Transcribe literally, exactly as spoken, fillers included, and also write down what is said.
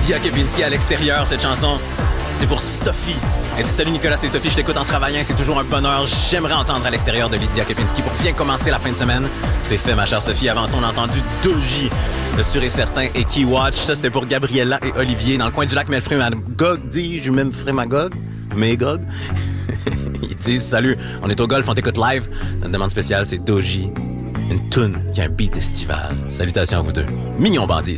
Lydia Kepinski à l'extérieur, cette chanson. C'est pour Sophie. Elle dit « Salut Nicolas, c'est Sophie, je t'écoute en travaillant, c'est toujours un bonheur. J'aimerais entendre à l'extérieur de Lydia Kepinski pour bien commencer la fin de semaine. » C'est fait, ma chère Sophie. Avant ça, on a entendu Doji, de Sûr et Certain et Keywatch. Ça, c'était pour Gabriella et Olivier. Dans le coin du lac Melfray-Magog, dis-je, Melfray-Magog? Magog? Ils disent « Salut, on est au golf, on t'écoute live. » Notre demande spéciale, c'est Doji. Une toune qui a un beat estival. Salutations à vous deux. Mignon bandit.